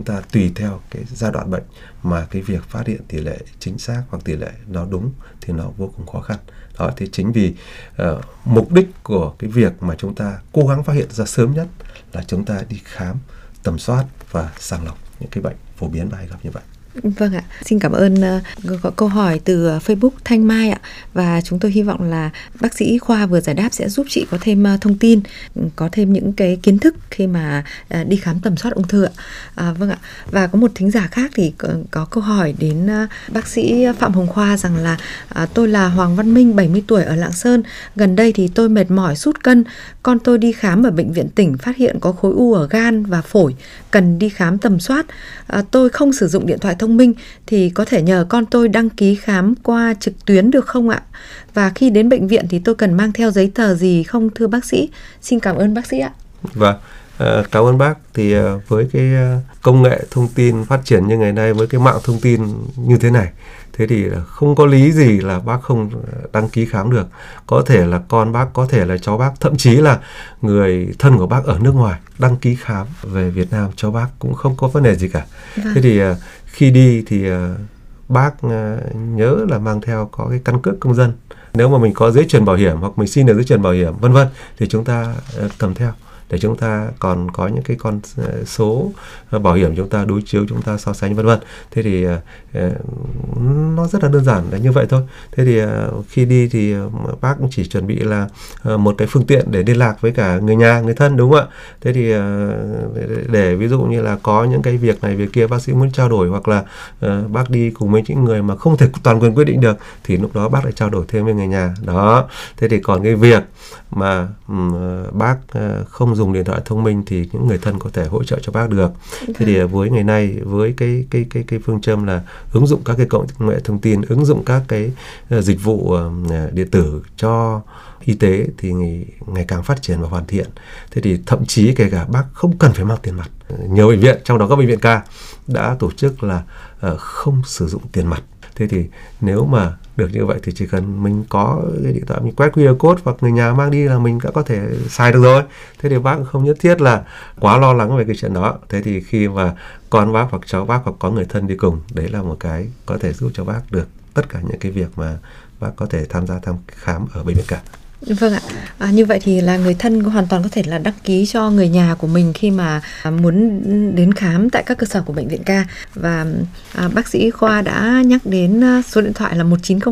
ta tùy theo cái giai đoạn bệnh mà cái việc phát hiện tỷ lệ chính xác hoặc tỷ lệ nó đúng thì nó vô cùng khó khăn. Đó, thì chính vì mục đích của cái việc mà chúng ta cố gắng phát hiện ra sớm nhất là chúng ta đi khám, tầm soát và sàng lọc những cái bệnh phổ biến và hay gặp như vậy. Vâng ạ, xin cảm ơn. Có câu hỏi từ Facebook Thanh Mai ạ, và chúng tôi hy vọng là bác sĩ Khoa vừa giải đáp sẽ giúp chị có thêm thông tin, có thêm những cái kiến thức khi mà đi khám tầm soát ung thư ạ. Vâng ạ, và có một thính giả khác thì có câu hỏi đến bác sĩ Phạm Hồng Khoa rằng là tôi là Hoàng Văn Minh, 70 tuổi ở Lạng Sơn. Gần đây thì tôi mệt mỏi, sút cân. Con tôi đi khám ở bệnh viện tỉnh phát hiện có khối u ở gan và phổi, cần đi khám tầm soát. Tôi không sử dụng điện thoại thông minh thì có thể nhờ con tôi đăng ký khám qua trực tuyến được không ạ? Và khi đến bệnh viện thì tôi cần mang theo giấy tờ gì không thưa bác sĩ? Xin cảm ơn bác sĩ ạ. Vâng, cảm ơn bác. Thì với cái công nghệ thông tin phát triển như ngày nay, với cái mạng thông tin như thế này, thế thì không có lý gì là bác không đăng ký khám được. Có thể là con bác, có thể là cháu bác, thậm chí là người thân của bác ở nước ngoài đăng ký khám về Việt Nam cho bác cũng không có vấn đề gì cả. Vâng. Thế thì khi đi thì bác nhớ là mang theo có cái căn cước công dân. Nếu mà mình có giấy chuyển bảo hiểm hoặc mình xin được giấy chuyển bảo hiểm vân vân thì chúng ta cầm theo, để chúng ta còn có những cái con số bảo hiểm chúng ta đối chiếu, chúng ta so sánh vân vân. Thế thì nó rất là đơn giản là như vậy thôi. Thế thì khi đi thì bác cũng chỉ chuẩn bị là một cái phương tiện để liên lạc với cả người nhà, người thân, đúng không ạ? Thế thì để ví dụ như là có những cái việc này việc kia bác sĩ muốn trao đổi, hoặc là bác đi cùng với những người mà không thể toàn quyền quyết định được thì lúc đó bác lại trao đổi thêm với người nhà. Đó. Thế thì còn cái việc mà bác không dùng điện thoại thông minh thì những người thân có thể hỗ trợ cho bác được. Thế thì với ngày nay, với cái phương châm là ứng dụng các cái công nghệ thông tin, ứng dụng các cái dịch vụ điện tử cho y tế thì ngày càng phát triển và hoàn thiện. Thế thì thậm chí kể cả bác không cần phải mang tiền mặt. Nhiều bệnh viện, trong đó các bệnh viện ca đã tổ chức là không sử dụng tiền mặt. Thế thì nếu mà được như vậy thì chỉ cần mình có cái điện thoại, mình quét QR code hoặc người nhà mang đi là mình đã có thể xài được rồi. Thế thì bác không nhất thiết là quá lo lắng về cái chuyện đó. Thế thì khi mà con bác hoặc cháu bác hoặc có người thân đi cùng, đấy là một cái có thể giúp cho bác được tất cả những cái việc mà bác có thể tham gia thăm khám ở bệnh viện cả. Vâng ạ, như vậy thì là người thân hoàn toàn có thể là đăng ký cho người nhà của mình khi mà muốn đến khám tại các cơ sở của bệnh viện ca. Và bác sĩ Khoa đã nhắc đến số điện thoại là 1900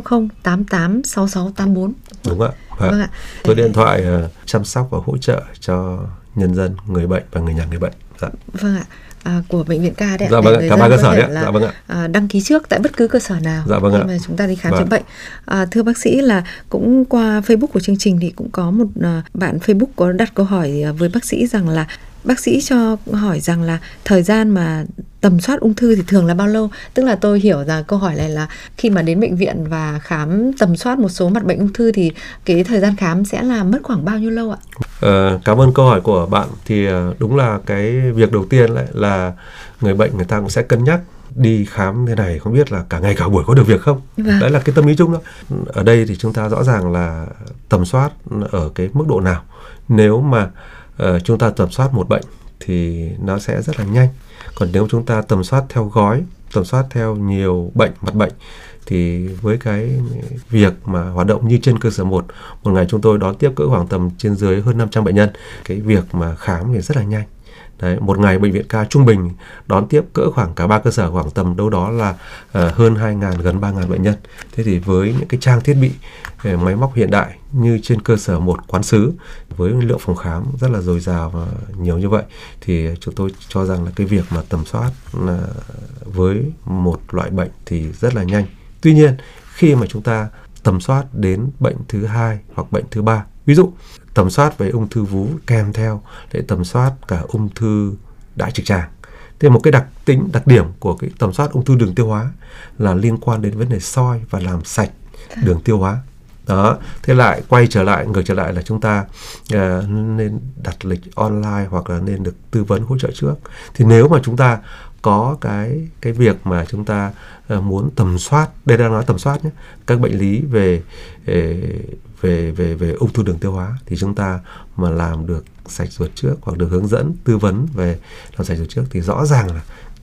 88 6684. Đúng ạ. Vâng ạ. Số điện thoại chăm sóc và hỗ trợ cho nhân dân, người bệnh và người nhà người bệnh. Dạ. Vâng ạ. Của bệnh viện ca đấy. Dạ vâng ạ, cả ba cơ sở đấy. Dạ vâng ạ. Đăng ký trước tại bất cứ cơ sở nào. Dạ vâng ạ. Khi mà chúng ta đi khám chữa bệnh. Thưa bác sĩ, là cũng qua Facebook của chương trình thì cũng có một bạn Facebook có đặt câu hỏi với bác sĩ rằng là bác sĩ cho hỏi rằng là thời gian mà tầm soát ung thư thì thường là bao lâu? Tức là tôi hiểu rằng câu hỏi này là khi mà đến bệnh viện và khám tầm soát một số mặt bệnh ung thư thì cái thời gian khám sẽ là mất khoảng bao nhiêu lâu ạ? Cảm ơn câu hỏi của bạn. Thì đúng là cái việc đầu tiên lại là người bệnh người ta cũng sẽ cân nhắc đi khám thế này không biết là cả ngày cả buổi có được việc không. Vâng. Đấy là cái tâm lý chung đó. Ở đây thì chúng ta rõ ràng là tầm soát ở cái mức độ nào. Nếu mà chúng ta tầm soát một bệnh thì nó sẽ rất là nhanh. Còn nếu chúng ta tầm soát theo gói, tầm soát theo nhiều bệnh, mặt bệnh thì với cái việc mà hoạt động như trên cơ sở một ngày chúng tôi đón tiếp cỡ khoảng tầm trên dưới hơn 500 bệnh nhân, cái việc mà khám thì rất là nhanh. Đấy, một ngày bệnh viện ca trung bình đón tiếp cỡ khoảng cả ba cơ sở khoảng tầm đâu đó là hơn 2.000, gần 3.000 bệnh nhân. Thế thì với những cái trang thiết bị máy móc hiện đại như trên cơ sở một quán xứ, với lượng phòng khám rất là dồi dào và nhiều như vậy, thì chúng tôi cho rằng là cái việc mà tầm soát với một loại bệnh thì rất là nhanh. Tuy nhiên khi mà chúng ta tầm soát đến bệnh thứ hai hoặc bệnh thứ ba, ví dụ tầm soát về ung thư vú kèm theo để tầm soát cả ung thư đại trực tràng. Thế một cái đặc điểm của cái tầm soát ung thư đường tiêu hóa là liên quan đến vấn đề soi và làm sạch đường tiêu hóa. Đó, thế lại ngược trở lại là chúng ta nên đặt lịch online hoặc là nên được tư vấn hỗ trợ trước. Thì nếu mà chúng ta có cái việc mà chúng ta muốn tầm soát, đây đang nói tầm soát nhé, các bệnh lý về ung thư đường tiêu hóa thì chúng ta mà làm được sạch ruột trước hoặc được hướng dẫn tư vấn về làm sạch ruột trước thì rõ ràng là